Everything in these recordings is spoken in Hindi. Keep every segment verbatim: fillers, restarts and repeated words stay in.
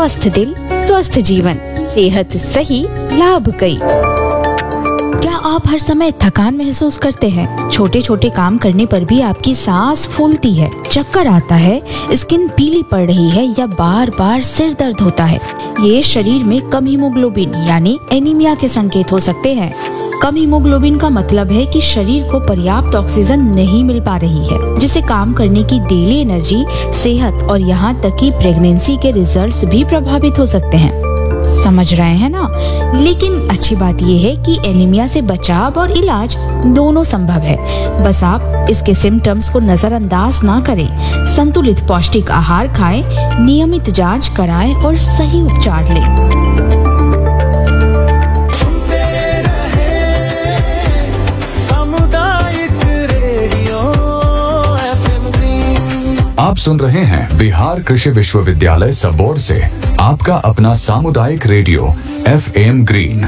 स्वस्थ दिल स्वस्थ जीवन, सेहत सही लाभ कई। क्या आप हर समय थकान महसूस करते हैं? छोटे छोटे काम करने पर भी आपकी सांस फूलती है, चक्कर आता है, स्किन पीली पड़ रही है या बार बार सिर दर्द होता है? ये शरीर में कम हीमोग्लोबिन यानी एनीमिया के संकेत हो सकते हैं। कम हीमोग्लोबिन का मतलब है कि शरीर को पर्याप्त ऑक्सीजन नहीं मिल पा रही है, जिससे काम करने की डेली एनर्जी, सेहत और यहाँ तक कि प्रेगनेंसी के रिजल्ट्स भी प्रभावित हो सकते हैं। समझ रहे हैं ना? लेकिन अच्छी बात यह है कि एनीमिया से बचाव और इलाज दोनों संभव है। बस आप इसके सिम्टम्स को नजरअंदाज ना करें। संतुलित पौष्टिक आहार खाएं, नियमित जांच कराएं और सही उपचार लें। आप सुन रहे हैं बिहार कृषि विश्वविद्यालय सबौर से आपका अपना सामुदायिक रेडियो एफ एम ग्रीन।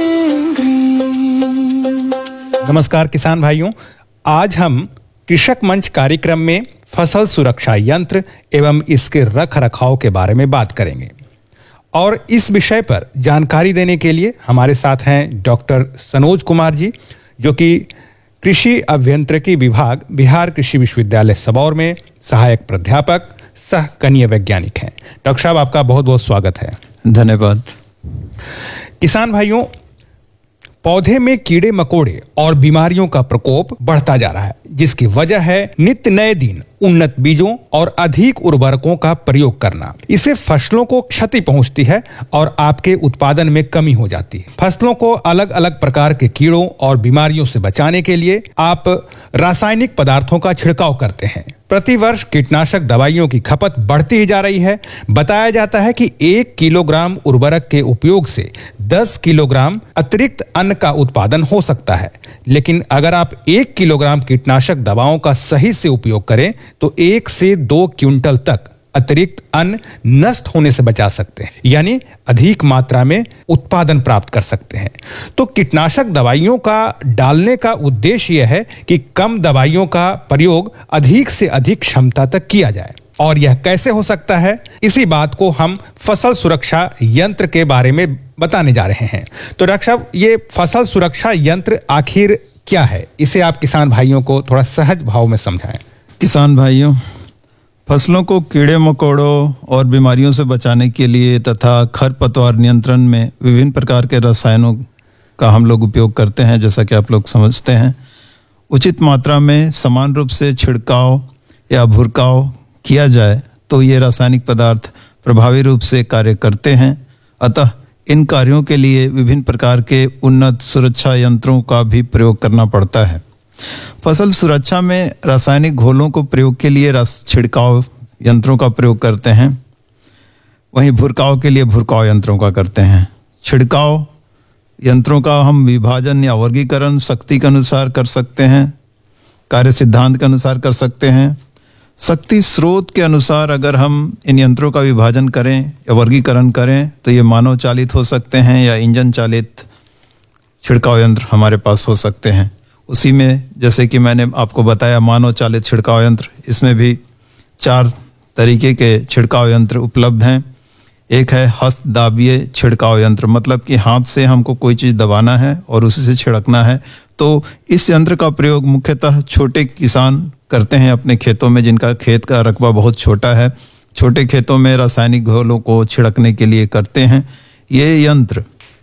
नमस्कार किसान भाइयों, आज हम कृषक मंच कार्यक्रम में फसल सुरक्षा यंत्र एवं इसके रख रखाव के बारे में बात करेंगे। और इस विषय पर जानकारी देने के लिए हमारे साथ हैं डॉक्टर सनोज कुमार जी, जो कि कृषि अभियांत्रिकी विभाग बिहार कृषि विश्वविद्यालय सबौर में सहायक प्राध्यापक सह कनीय वैज्ञानिक हैं। डॉक्टर साहब, आपका बहुत बहुत स्वागत है। धन्यवाद। किसान भाइयों, पौधे में कीड़े मकोड़े और बीमारियों का प्रकोप बढ़ता जा रहा है, जिसकी वजह है नित्य नए दिन उन्नत बीजों और अधिक उर्वरकों का प्रयोग करना। इससे फसलों को क्षति पहुंचती है और आपके उत्पादन में कमी हो जाती है। फसलों को अलग अलग प्रकार के कीड़ों और बीमारियों से बचाने के लिए आप रासायनिक पदार्थों का छिड़काव करते हैं। प्रतिवर्ष कीटनाशक दवाइयों की खपत बढ़ती ही जा रही है। बताया जाता है कि एक किलोग्राम उर्वरक के उपयोग से दस किलोग्राम अतिरिक्त अन्न का उत्पादन हो सकता है। लेकिन अगर आप एक किलोग्राम कीटनाशक दवाओं का सही से उपयोग करें तो एक से दो क्विंटल तक अतिरिक्त अन्न नष्ट होने से बचा सकते हैं, यानी अधिक मात्रा में उत्पादन प्राप्त कर सकते हैं। तो कीटनाशक दवाइयों का डालने का उद्देश्य यह है कि कम दवाइयों का प्रयोग अधिक से अधिक क्षमता तक किया जाए। और यह कैसे हो सकता है, इसी बात को हम फसल सुरक्षा यंत्र के बारे में बताने जा रहे हैं। तो डॉक्टर साहब, ये फसल सुरक्षा यंत्र आखिर क्या है? इसे आप किसान भाइयों को थोड़ा सहज भाव में समझाएं। किसान भाइयों, फसलों को कीड़े मकोड़ों और बीमारियों से बचाने के लिए तथा खरपतवार नियंत्रण में विभिन्न प्रकार के रसायनों का हम लोग उपयोग करते हैं। जैसा कि आप लोग समझते हैं, उचित मात्रा में समान रूप से छिड़काव या भुरकाव किया जाए तो ये रासायनिक पदार्थ प्रभावी रूप से कार्य करते हैं। अतः इन कार्यों के लिए विभिन्न प्रकार के उन्नत सुरक्षा यंत्रों का भी प्रयोग करना पड़ता है। फसल सुरक्षा में रासायनिक घोलों को प्रयोग के लिए रस छिड़काव यंत्रों का प्रयोग करते हैं, वहीं भुरकाव के लिए भुरकाव यंत्रों का करते हैं। छिड़काव यंत्रों का हम विभाजन या वर्गीकरण शक्ति के अनुसार कर सकते हैं, कार्य सिद्धांत के अनुसार कर सकते हैं। शक्ति स्रोत के अनुसार अगर हम इन यंत्रों का विभाजन करें या वर्गीकरण करें तो ये मानव चालित हो सकते हैं या इंजन चालित छिड़काव यंत्र हमारे पास हो सकते हैं। उसी में जैसे कि मैंने आपको बताया मानव चालित छिड़काव यंत्र, इसमें भी चार तरीके के छिड़काव यंत्र उपलब्ध हैं। एक है हस्त दाबीय छिड़काव यंत्र, मतलब कि हाथ से हमको कोई चीज़ दबाना है और उसी से छिड़कना है। तो इस यंत्र का प्रयोग मुख्यतः छोटे किसान करते हैं अपने खेतों में, जिनका खेत का रकबा बहुत छोटा है। छोटे खेतों में रासायनिक घोलों को छिड़कने के लिए करते हैं। ये यंत्र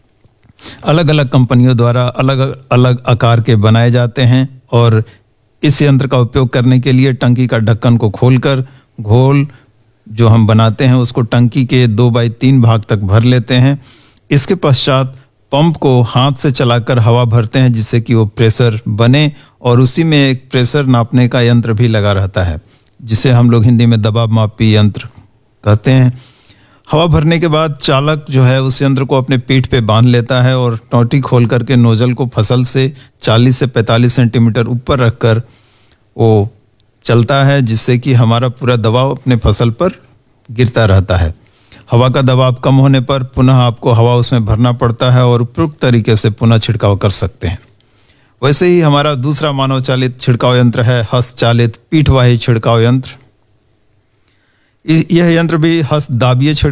अलग अलग कंपनियों द्वारा अलग अलग आकार के बनाए जाते हैं और इस यंत्र का उपयोग करने के लिए टंकी का ढक्कन को खोलकर घोल जो हम बनाते हैं उसको टंकी के दो बाई तीन भाग तक भर लेते हैं। इसके पश्चात पंप को हाथ से चलाकर हवा भरते हैं जिससे कि वो प्रेशर बने, और उसी में एक प्रेशर नापने का यंत्र भी लगा रहता है जिसे हम लोग हिंदी में दबाव मापी यंत्र कहते हैं। हवा भरने के बाद चालक जो है उस यंत्र को अपने पीठ पे बांध लेता है और टोंटी खोल करके नोजल को फसल से चालीस से पैंतालीस सेंटीमीटर ऊपर रखकर वो चलता है, जिससे कि हमारा पूरा दबाव अपने फसल पर गिरता रहता है। हवा का दबाव कम होने पर पुनः आपको हवा उसमें भरना पड़ता है और उपयुक्त तरीके से पुनः छिड़काव कर सकते हैं। वैसे ही हमारा दूसरा मानव चालित छिड़काव यंत्र है हस्त चालित पीठवाही छिड़काव यंत्र। यह यंत्र भी हस्त दाबीय